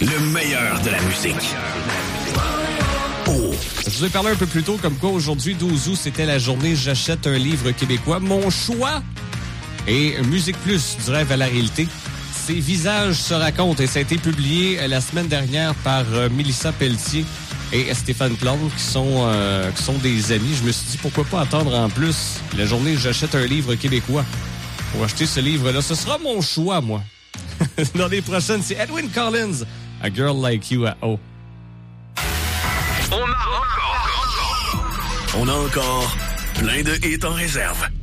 Le meilleur de la musique. Oh. Je vous ai parlé un peu plus tôt comme quoi aujourd'hui, 12 août, c'était la journée J'achète un livre québécois. Mon choix est Musique Plus, du rêve à la réalité. Ces visages se racontent et ça a été publié la semaine dernière par Mélissa Pelletier et Stéphane Plante qui sont des amis. Je me suis dit pourquoi pas attendre en plus la journée J'achète un livre québécois pour acheter ce livre-là. Ce sera mon choix, moi. Dans les prochaines, c'est Edwyn Collins, A Girl Like You à O. On a encore plein de hits en réserve.